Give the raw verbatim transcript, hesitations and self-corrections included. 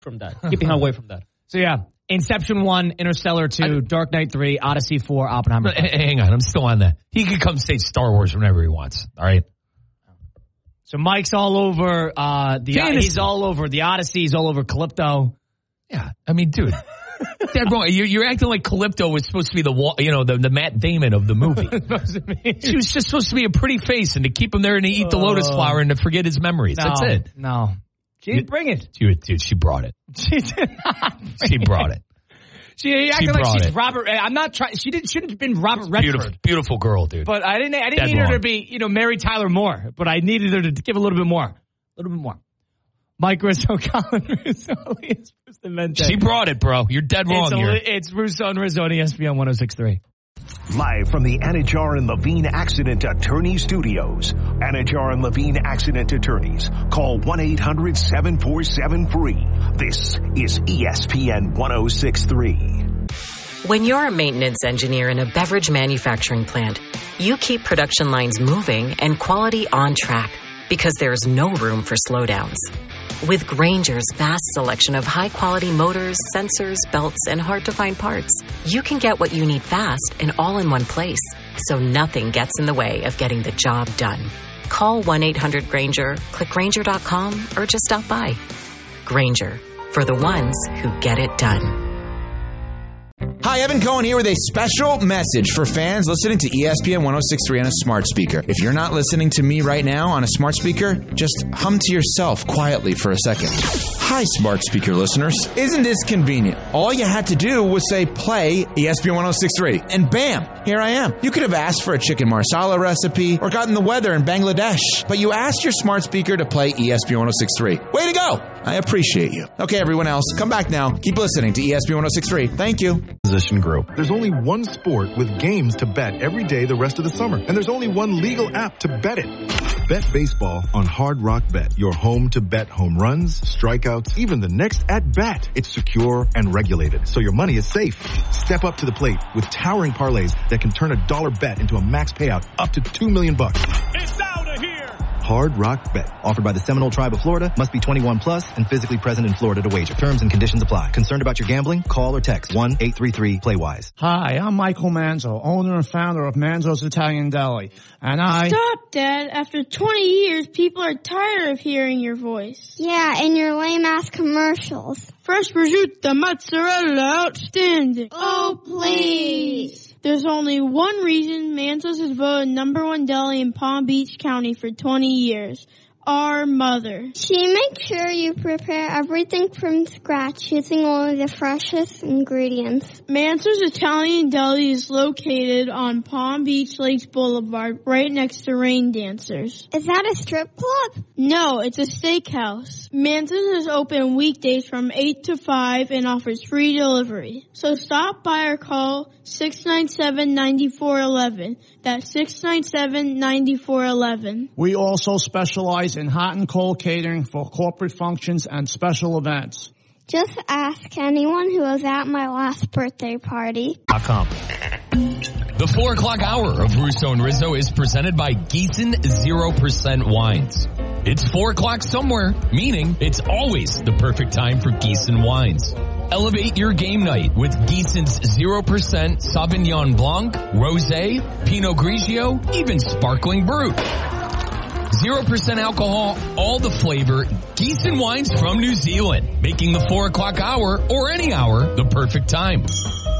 from that. Keeping her away from that. So, yeah. Inception one, Interstellar two, I, Dark Knight three, Odyssey four, Oppenheimer. Hang on, I'm still on that. He can come say Star Wars whenever he wants. All right. So Mike's all over uh, the. Fantasy. He's all over the Odyssey. He's all over Calypto. Yeah, I mean, dude, Dad, wrong. You're, you're acting like Calypto was supposed to be the you know the, the Matt Damon of the movie. She was just supposed to be a pretty face and to keep him there and to eat the lotus flower and to forget his memories. No, That's it. No, she didn't bring it. Dude, dude, she brought it. She did not. She brought it. She acted she like she's it. Robert. I'm not trying. She didn't. Shouldn't have been Robert Redford. Beautiful, beautiful girl, dude. But I didn't. I didn't Dead need wrong. her to be, you know, Mary Tyler Moore. But I needed her to give a little bit more, a little bit more. Mike Rizzo, Colin Rizzo, Elias Bustamante. She brought it, bro. You're dead wrong it's a, here. It's Russo and Rizzo on E S P N one oh six point three. Live from the Anajar and Levine Accident Attorney Studios. Anajar and Levine Accident Attorneys. Call one eight hundred seven four seven free. This is E S P N one oh six point three. When you're a maintenance engineer in a beverage manufacturing plant, you keep production lines moving and quality on track because there's no room for slowdowns. With Grainger's vast selection of high-quality motors, sensors, belts, and hard-to-find parts, you can get what you need fast and all in one place, so nothing gets in the way of getting the job done. Call one eight hundred Grainger, click Grainger dot com, or just stop by. Grainger, for the ones who get it done. Hi, Evan Cohen here with a special message for fans listening to E S P N one oh six point three on a smart speaker. If you're not listening to me right now on a smart speaker, just hum to yourself quietly for a second. Hi, smart speaker listeners. Isn't this convenient? All you had to do was say play E S P N one oh six point three, and bam, here I am. You could have asked for a chicken marsala recipe or gotten the weather in Bangladesh, but you asked your smart speaker to play E S P N one oh six point three. Way to go! I appreciate you. Okay, everyone else, come back now. Keep listening to E S P N one oh six point three. Thank you. Position Group. There's only one sport with games to bet every day the rest of the summer, and there's only one legal app to bet it. Bet baseball on Hard Rock Bet, your home to bet home runs, strikeouts, even the next at bat. It's secure and regulated, so your money is safe. Step up to the plate with towering parlays that can turn a dollar bet into a max payout up to two million bucks. It's out of here. Hard Rock Bet. Offered by the Seminole Tribe of Florida. Must be twenty-one plus and physically present in Florida to wager. Terms and conditions apply. Concerned about your gambling? Call or text one eight three three play wise. Hi, I'm Michael Manzo, owner and founder of Manzo's Italian Deli. And I... Stop, Dad. After twenty years, people are tired of hearing your voice. Yeah, and your lame-ass commercials. Fresh prosciutto, mozzarella, outstanding. Oh, please. There's only one reason Manzo's has voted number one deli in Palm Beach County for twenty years. Our mother. She makes sure you prepare everything from scratch using only the freshest ingredients. Manzo's Italian Deli is located on Palm Beach Lakes Boulevard, right next to Rain Dancers. Is that a strip club? No, it's a steakhouse. Manzo's is open weekdays from eight to five and offers free delivery. So stop by or call six nine seven, nine four one one. That's six nine seven, nine four one one. We also specialize in hot and cold catering for corporate functions and special events. Just ask anyone who was at my last birthday party. .com. The four o'clock hour of Russo and Rizzo is presented by Gießen zero percent Wines. It's four o'clock somewhere, meaning it's always the perfect time for Gießen wines. Elevate your game night with Gießen's zero percent Sauvignon Blanc, Rosé, Pinot Grigio, even Sparkling Brut. zero percent alcohol, all the flavor, Gießen wines from New Zealand, making the four o'clock hour or any hour the perfect time.